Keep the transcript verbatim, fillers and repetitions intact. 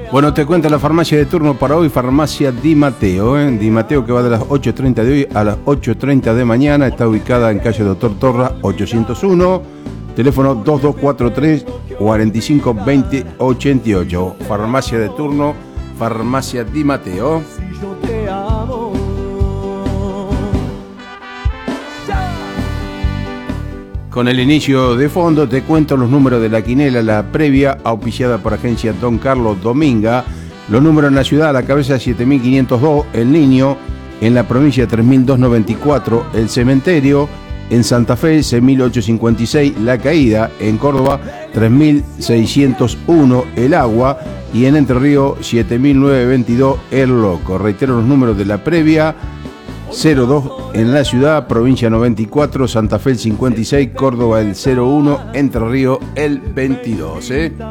Bueno, te cuento la farmacia de turno para hoy, farmacia Di Matteo, ¿eh? Di Matteo, que va de las ocho treinta de hoy a las ocho treinta de mañana, está ubicada en calle Doctor Torra ochocientos uno, teléfono dos dos cuatro tres, cuatro cinco dos cero ocho ocho, farmacia de turno, farmacia Di Matteo. Con el inicio de fondo te cuento los números de la quinela, la previa, auspiciada por agencia Don Carlos Dominga. Los números en la ciudad: a la cabeza siete mil quinientos dos, El Niño; en la provincia tres mil doscientos noventa y cuatro, El Cementerio; en Santa Fe seis mil ochocientos cincuenta y seis, La Caída; en Córdoba tres mil seiscientos uno, El Agua; y en Entre Ríos siete mil novecientos veintidós, El Loco. Reitero los números de la previa: cero dos en la ciudad, provincia noventa y cuatro, Santa Fe el cincuenta y seis, Córdoba el cero uno, Entre Ríos el veintidós. ¿eh?